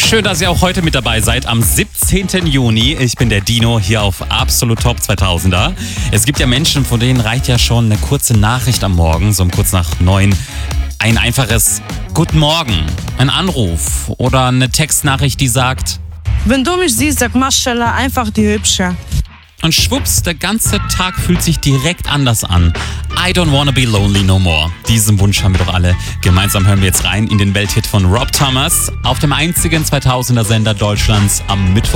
Schön, dass ihr auch heute mit dabei seid, am 17. Juni. Ich bin der Dino, hier auf Absolut Top 2000er. Es gibt ja Menschen, von denen reicht ja schon eine kurze Nachricht am Morgen, so um kurz nach 9. Ein einfaches Guten Morgen, ein Anruf oder eine Textnachricht, die sagt: Wenn du mich siehst, sag Maschallah, einfach die Hübsche. Und schwupps, der ganze Tag fühlt sich direkt anders an. I don't wanna be lonely no more. Diesen Wunsch haben wir doch alle. Gemeinsam hören wir jetzt rein in den Welthit von Rob Thomas auf dem einzigen 2000er Sender Deutschlands am Mittwoch.